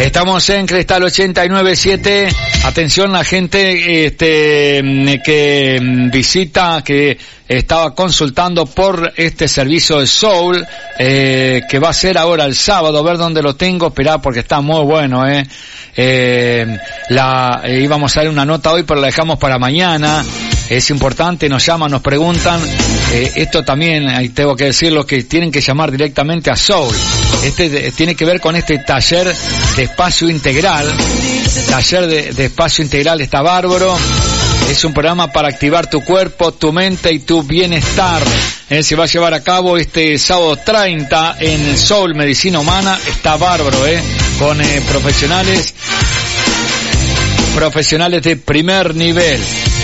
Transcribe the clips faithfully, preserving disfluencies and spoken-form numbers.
Estamos en Cristal ochenta y nueve punto siete. Atención la gente este que visita, que estaba consultando por este servicio de Soul, eh, que va a ser ahora el sábado. A ver dónde lo tengo, esperá porque está muy bueno, eh. Eh, la, eh, íbamos a dar una nota hoy, pero la dejamos para mañana. Es importante, nos llaman, nos preguntan. Eh, esto también, ahí tengo que decirlo, que tienen que llamar directamente a Soul. Este de, tiene que ver con este taller de espacio integral. Taller de, de espacio integral está bárbaro. Es un programa para activar tu cuerpo, tu mente y tu bienestar. Eh, se va a llevar a cabo este sábado treinta en Soul Medicina Humana. Está bárbaro, eh, con eh, profesionales, profesionales de primer nivel.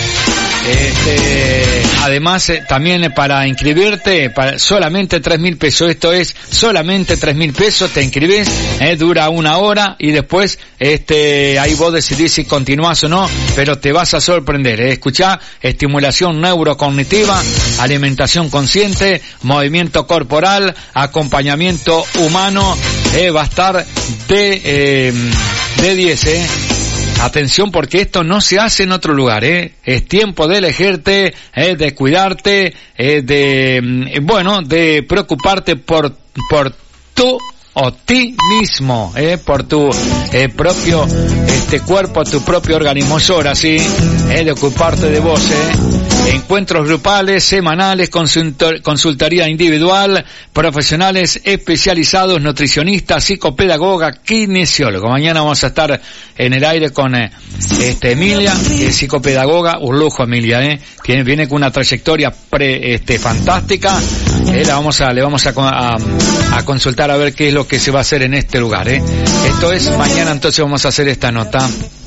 Este, además, eh, también eh, para inscribirte, para solamente tres mil pesos. Esto es solamente tres mil pesos. Te inscribís, eh, dura una hora y después, este, ahí vos decidís si continuás o no, pero te vas a sorprender. Eh. Escuchá, estimulación neurocognitiva, alimentación consciente, movimiento corporal, acompañamiento humano. Eh, va a estar de, eh, de diez, eh. Atención, porque esto no se hace en otro lugar, ¿eh? Es tiempo de elegirte, eh, de cuidarte, eh, de, bueno, de preocuparte por, por tu o ti mismo, eh, por tu eh, propio este cuerpo, tu propio organismo. Es hora, sí, eh, de ocuparte de vos, eh. Encuentros grupales, semanales, consultor, consultoría individual, profesionales especializados, nutricionistas, psicopedagoga, kinesiólogo. Mañana vamos a estar en el aire con eh, este Emilia, eh, psicopedagoga, un lujo Emilia, eh, que viene con una trayectoria pre, este fantástica. Eh, la vamos a, le vamos a, a, a consultar a ver qué es lo que se va a hacer en este lugar, eh. Esto es mañana, entonces vamos a hacer esta nota.